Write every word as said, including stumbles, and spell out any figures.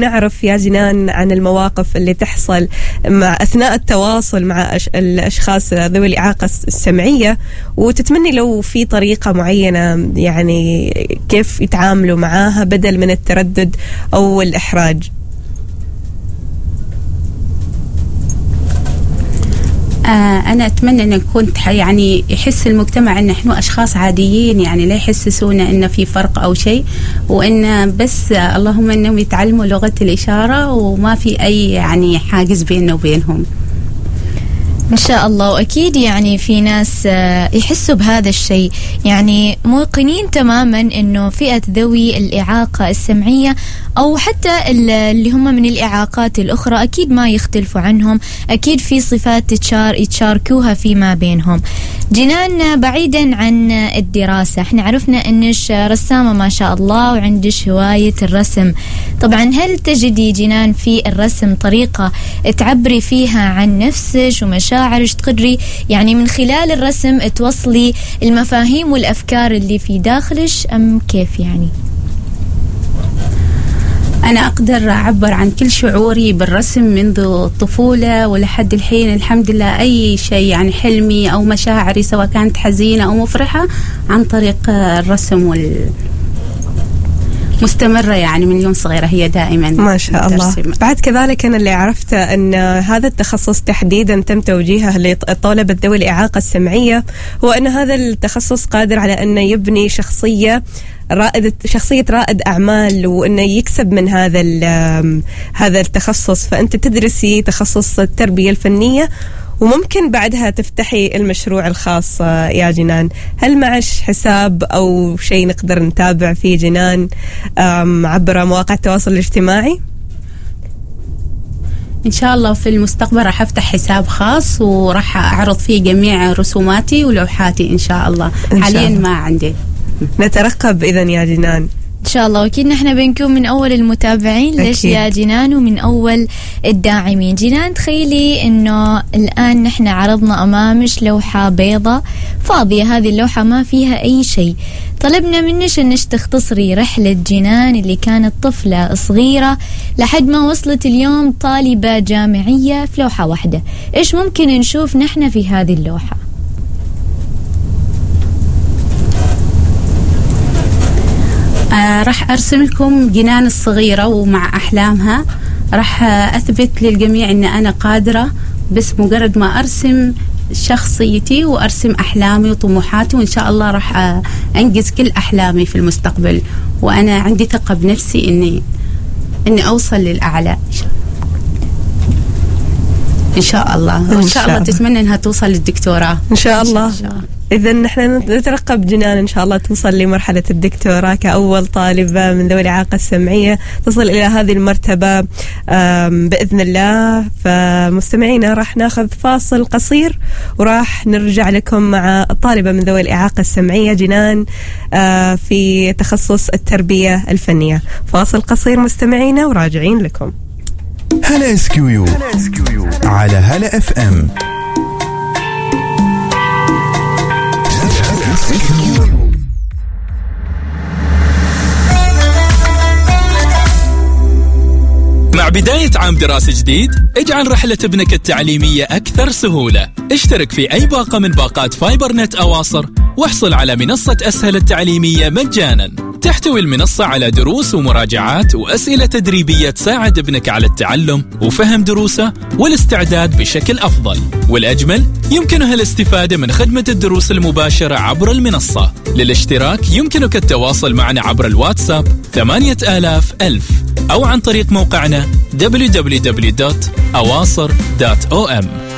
نعرف يا جنان عن المواقف اللي تحصل مع أثناء التواصل مع أش... الأشخاص ذوي الإعاقة السمعية، وتتمني لو في طريقة معينة يعني كيف يتعاملوا معاها بدل من التردد أو الإحراج. أنا أتمنى أن نكون يعني يحس المجتمع أن نحن أشخاص عاديين، يعني لا يحسسونا أن في فرق أو شيء، وأن بس اللهم أنهم يتعلموا لغة الإشارة وما في أي يعني حاجز بيننا وبينهم. إن شاء الله. وأكيد يعني في ناس يحسوا بهذا الشيء، يعني موقنين تماما إنه فئة ذوي الإعاقة السمعية أو حتى اللي هم من الإعاقات الأخرى أكيد ما يختلفوا عنهم، أكيد في صفات تتشار يتشاركوها فيما بينهم. جنان، بعيدا عن الدراسة، احنا عرفنا إنش رسامة ما شاء الله وعندش هواية الرسم. طبعا هل تجدي جنان في الرسم طريقة تعبري فيها عن نفسك ومشاعرك، تقدري يعني من خلال الرسم توصلي المفاهيم والأفكار اللي في داخلك، أم كيف يعني؟ أنا أقدر أعبر عن كل شعوري بالرسم منذ الطفولة ولحد الحين الحمد لله. أي شيء يعني حلمي أو مشاعري سواء كانت حزينة أو مفرحة عن طريق الرسم وال مستمرة يعني من يوم صغيرة هي دائما ما شاء الله. بعد كذلك أنا اللي عرفت أن هذا التخصص تحديدا تم توجيهه لطلبة ذوي الإعاقة السمعية، هو أن هذا التخصص قادر على أن يبني شخصية رائد شخصية رائد أعمال، وأنه يكسب من هذا هذا التخصص. فأنت تدرسي تخصص التربية الفنية وممكن بعدها تفتحي المشروع الخاص يا جنان. هل معش حساب أو شيء نقدر نتابع فيه جنان عبر مواقع التواصل الاجتماعي؟ إن شاء الله في المستقبل راح أفتح حساب خاص وراح أعرض فيه جميع رسوماتي ولوحاتي إن شاء الله. حاليا ما عندي. نترقب إذن يا جنان إن شاء الله. وأكيد نحن بنكون من أول المتابعين ليش يا جنان ومن أول الداعمين. جنان، تخيلي إنه الآن نحن عرضنا أمامش لوحة بيضة فاضية، هذه اللوحة ما فيها أي شيء. طلبنا منش إنش تختصري رحلة جنان اللي كانت طفلة صغيرة لحد ما وصلت اليوم طالبة جامعية في لوحة واحدة. إيش ممكن نشوف نحن في هذه اللوحة؟ آه راح أرسم لكم جنان الصغيرة ومع أحلامها. راح أثبت للجميع أن أنا قادرة، بس مجرد ما أرسم شخصيتي وأرسم أحلامي وطموحاتي، وإن شاء الله راح أنجز كل أحلامي في المستقبل. وأنا عندي ثقة بنفسي إني إني أوصل للأعلى إن شاء الله. وإن شاء الله تتمنى إنها توصل للدكتوراه إن شاء الله. إذن نحن نترقب جنان إن شاء الله توصل لمرحلة الدكتوراه كأول طالبة من ذوي الإعاقة السمعية تصل إلى هذه المرتبة بإذن الله. فمستمعينا راح ناخذ فاصل قصير وراح نرجع لكم مع الطالبة من ذوي الإعاقة السمعية جنان في تخصص التربية الفنية. فاصل قصير مستمعينا وراجعين لكم. هلا اسكيو على هلا اف ام. مع بداية عام دراسي جديد، اجعل رحلة ابنك التعليمية أكثر سهولة. اشترك في أي باقة من باقات فايبر نت أواصر واحصل على منصة أسهل التعليمية مجانا. تحتوي المنصة على دروس ومراجعات وأسئلة تدريبية تساعد ابنك على التعلم وفهم دروسه والاستعداد بشكل أفضل. والأجمل، يمكنها الاستفادة من خدمة الدروس المباشرة عبر المنصة. للاشتراك يمكنك التواصل معنا عبر الواتساب ثمانية آلاف ألف أو عن طريق موقعنا دبليو دبليو دبليو دوت أواصر دوت أو إم.